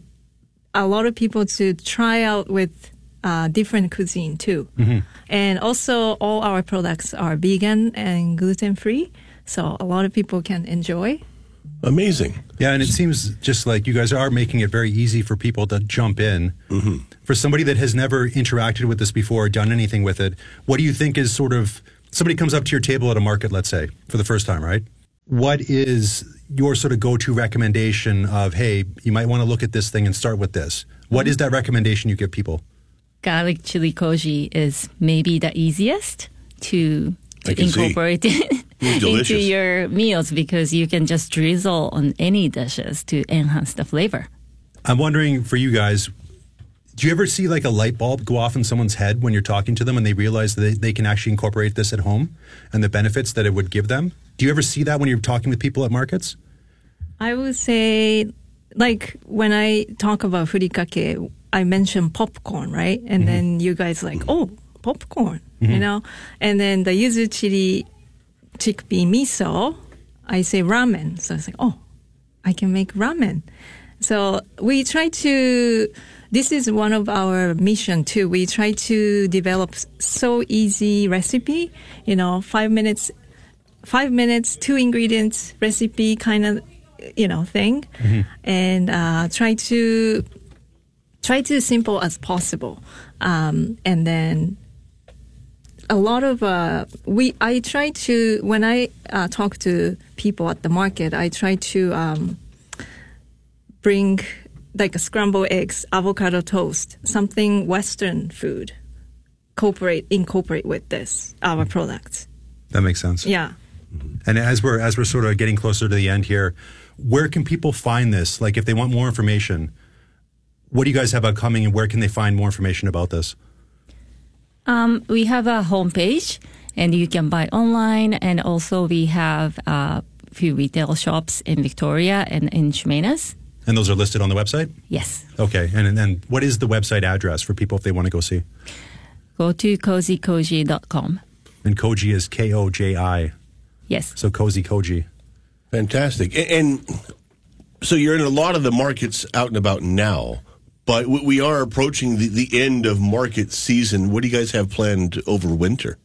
a lot of people to try out with uh, different cuisine too. Mm-hmm. And also all our products are vegan and gluten free. So a lot of people can enjoy. Amazing. Yeah, and it seems just like you guys are making it very easy for people to jump in. Mm-hmm. For somebody that has never interacted with this before, done anything with it, what do you think is sort of, somebody comes up to your table at a market, let's say, for the first time, right? What is your sort of go-to recommendation of, hey, you might want to look at this thing and start with this? What is that recommendation you give people? Garlic chili koji is maybe the easiest to, I to can see. incorporate it It's into delicious. your meals because you can just drizzle on any dishes to enhance the flavor. I'm wondering for you guys, do you ever see like a light bulb go off in someone's head when you're talking to them and they realize that they, they can actually incorporate this at home and the benefits that it would give them? Do you ever see that when you're talking with people at markets? I would say, like, when I talk about furikake, I mention popcorn, right? And then you guys like, oh, popcorn, you know? And then the yuzu chili chickpea miso, I say ramen. So it's like, oh, I can make ramen. So we try to, this is one of our mission too. We try to develop so easy recipe, you know, five minutes, five minutes, two ingredients recipe kind of, you know, thing. And uh, try to, try to simple as possible. Um, and then a lot of, uh, we, I try to, when I uh, talk to people at the market, I try to um, bring like a scrambled eggs, avocado toast, something Western food, incorporate, incorporate with this, our products. That makes sense. Yeah. And as we're as we're sort of getting closer to the end here, where can people find this? Like if they want more information, what do you guys have upcoming and where can they find more information about this? Um, we have a homepage and you can buy online, and also we have a few retail shops in Victoria and in Chemainus. And those are listed on the website? Yes. Okay. And and what is the website address for people if they want to go see? Go to cozy koji dot com. And Koji is K O J I. Yes. So Cozy Koji. Fantastic. And, and so you're in a lot of the markets out and about now, but we we are approaching the, the end of market season. What do you guys have planned over winter?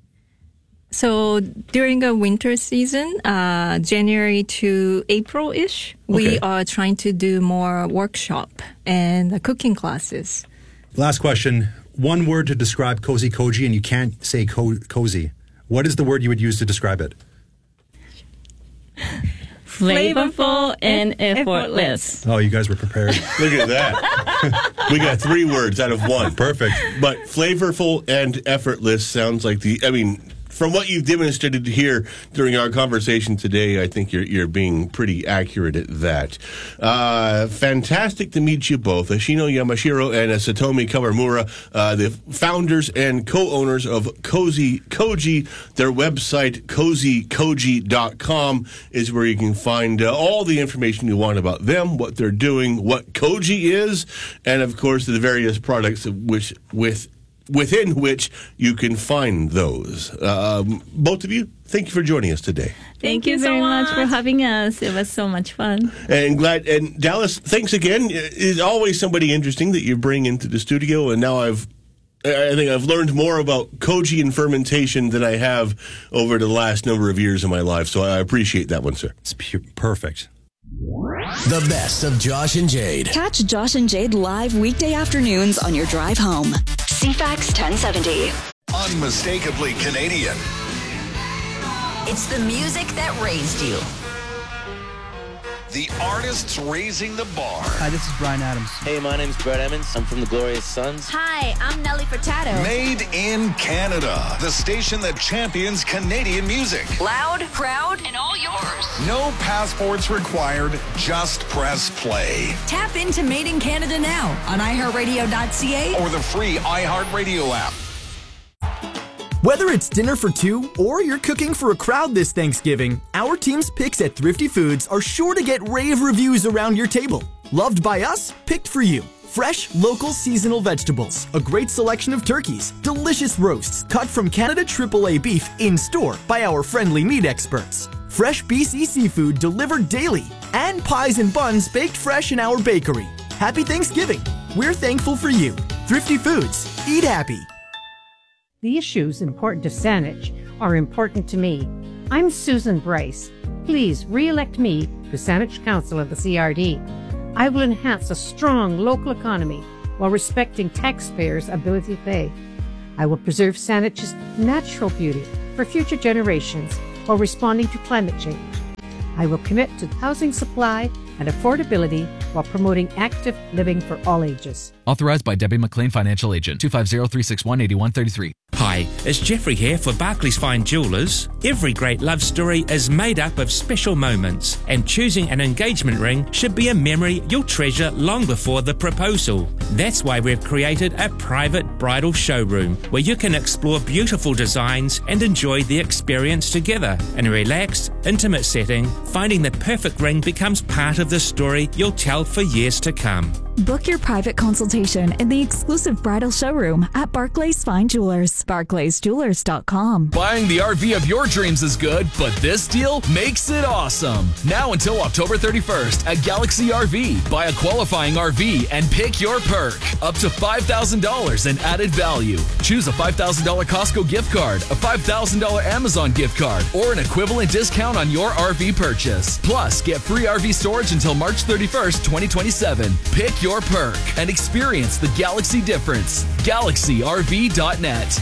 So during the winter season, uh, January to April-ish, we Okay. are trying to do more workshop and uh, cooking classes. Last question. one word to describe Cozy Koji, and you can't say co- cozy, what is the word you would use to describe it? Flavorful and effortless. Oh, you guys were prepared. Look at that. We got three words out of one. Perfect. But flavorful and effortless sounds like the, I mean, from what you've demonstrated here during our conversation today, I think you're you're being pretty accurate at that. Uh, fantastic to meet you both, Ashino Yamashiro and Satomi Kawamura, uh, the founders and co-owners of Cozy Koji. Their website, cozy koji dot com, is where you can find uh, all the information you want about them, what they're doing, what Koji is, and of course the various products which with. within which you can find those. Um, both of you, thank you for joining us today. Thank, Thank you so much. much for having us. It was so much fun. And glad. And Dallas, thanks again. It's always somebody interesting that you bring into the studio. And now I've, I think I've learned more about Koji and fermentation than I have over the last number of years of my life. So I appreciate that one, sir. It's pure, perfect. The best of Josh and Jade. Catch Josh and Jade live weekday afternoons on your drive home. C FAX ten seventy. Unmistakably Canadian. It's the music that raised you. The artists raising the bar. Hi, this is Bryan Adams. Hey, my name's Brett Emmons. I'm from the Glorious Sons. Hi, I'm Nelly Furtado. Made in Canada. The station that champions Canadian music. Loud, proud, and all yours. No passports required. Just press play. Tap into Made in Canada now on i heart radio dot c a or the free iHeartRadio app. Whether it's dinner for two or you're cooking for a crowd this Thanksgiving, our team's picks at Thrifty Foods are sure to get rave reviews around your table. Loved by us, picked for you. Fresh, local, seasonal vegetables, a great selection of turkeys, delicious roasts cut from Canada triple A beef in store by our friendly meat experts. Fresh B C seafood delivered daily, and pies and buns baked fresh in our bakery. Happy Thanksgiving. We're thankful for you. Thrifty Foods. Eat happy. The issues important to Saanich are important to me. I'm Susan Bryce. Please re-elect me to Saanich Council of the C R D. I will enhance a strong local economy while respecting taxpayers' ability to pay. I will preserve Saanich's natural beauty for future generations while responding to climate change. I will commit to housing supply and affordability while promoting active living for all ages. Authorized by Debbie McLean, Financial Agent, two five zero, three six one, eight one three three. Hi, it's Jeffrey here for Barclays Fine Jewellers. Every great love story is made up of special moments, and choosing an engagement ring should be a memory you'll treasure long before the proposal. That's why we've created a private bridal showroom where you can explore beautiful designs and enjoy the experience together. In a relaxed, intimate setting, finding the perfect ring becomes part of the story you'll tell for years to come. Book your private consultation in the exclusive bridal showroom at Barclays Fine Jewelers. barclays jewelers dot com. Buying the R V of your dreams is good, but this deal makes it awesome. Now until October thirty-first at Galaxy R V. Buy a qualifying R V and pick your perk. Up to five thousand dollars in added value. Choose a five thousand dollars Costco gift card, a five thousand dollars Amazon gift card, or an equivalent discount on your R V purchase. Plus, get free R V storage until March thirty-first, twenty twenty-seven. Pick your Your perk and experience the Galaxy difference. galaxy R V dot net.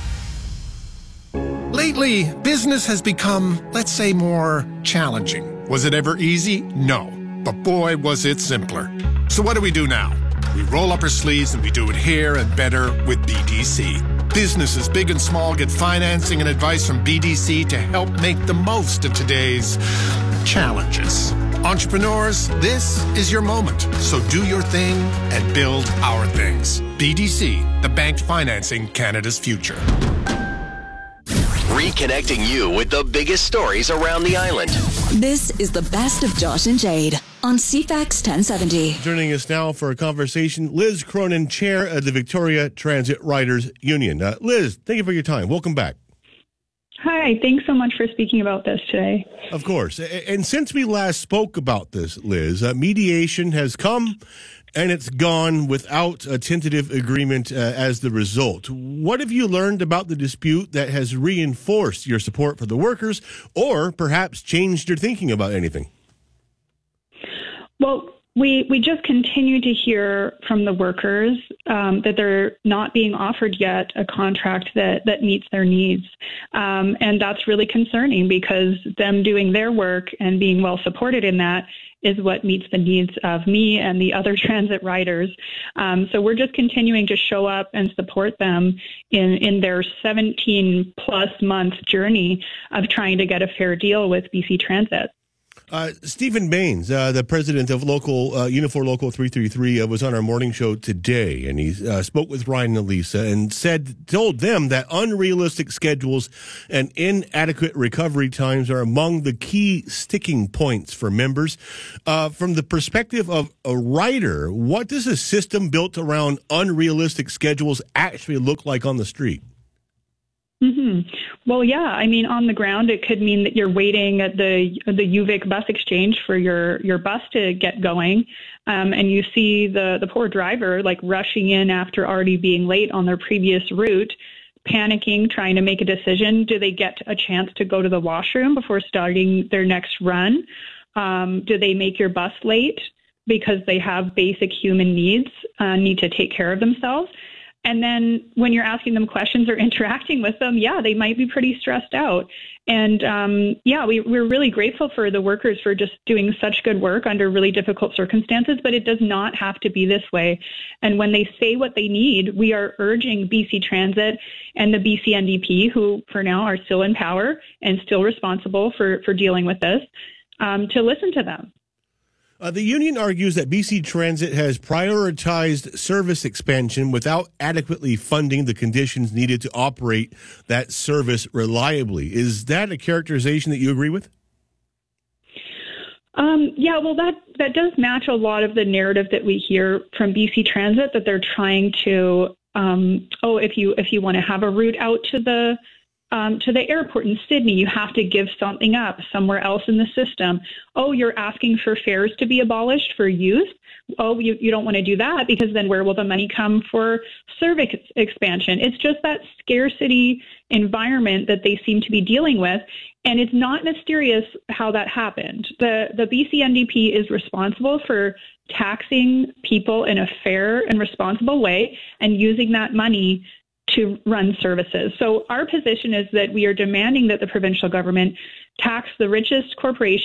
Lately, business has become, let's say, more challenging. Was it ever easy? No. But boy, was it simpler. So what do we do now? We roll up our sleeves and we do it here and better with B D C. Businesses big and small get financing and advice from B D C to help make the most of today's challenges. Entrepreneurs, this is your moment. So do your thing and build our things. B D C, the bank financing Canada's future. Reconnecting you with the biggest stories around the island. This is the best of Josh and Jade on C FAX ten seventy. Joining us now for a conversation, Liz Cronin, chair of the Victoria Transit Riders Union. Uh, Liz, thank you for your time. Welcome back. Hi, thanks so much for speaking about this today. Of course. And since we last spoke about this, Liz, uh, mediation has come and it's gone without a tentative agreement uh, as the result. What have you learned about the dispute that has reinforced your support for the workers or perhaps changed your thinking about anything? Well, We we just continue to hear from the workers um, that they're not being offered yet a contract that, that meets their needs. Um, and that's really concerning because them doing their work and being well supported in that is what meets the needs of me and the other transit riders. Um, so we're just continuing to show up and support them in, in their seventeen plus month journey of trying to get a fair deal with B C Transit. Uh, Stephen Baines, uh, the president of local uh, Unifor Local three thirty-three, uh, was on our morning show today, and he uh, spoke with Ryan and Lisa and said, told them that unrealistic schedules and inadequate recovery times are among the key sticking points for members. Uh, from the perspective of a rider, what does a system built around unrealistic schedules actually look like on the street? Mm-hmm. Well, yeah. I mean, on the ground, it could mean that you're waiting at the the U V I C bus exchange for your, your bus to get going, um, and you see the, the poor driver like rushing in after already being late on their previous route, panicking, trying to make a decision. Do they get a chance to go to the washroom before starting their next run? Um, do they make your bus late because they have basic human needs, uh, need to take care of themselves? And then when you're asking them questions or interacting with them, yeah, they might be pretty stressed out. And um, yeah, we, we're really grateful for the workers for just doing such good work under really difficult circumstances, but it does not have to be this way. And when they say what they need, we are urging B C Transit and the B C N D P, who for now are still in power and still responsible for, for dealing with this, um, to listen to them. Uh, the union argues that B C Transit has prioritized service expansion without adequately funding the conditions needed to operate that service reliably. Is that a characterization that you agree with? Um, yeah, well, that, that does match a lot of the narrative that we hear from B C Transit, that they're trying to, um, oh, if you if you want to have a route out to the Um, to the airport in Sydney, you have to give something up somewhere else in the system. Oh, you're asking for fares to be abolished for youth? Oh, you, you don't want to do that because then where will the money come for service expansion? It's just that scarcity environment that they seem to be dealing with. And it's not mysterious how that happened. The, the B C N D P is responsible for taxing people in a fair and responsible way and using that money to run services. So our position is that we are demanding that the provincial government tax the richest corporations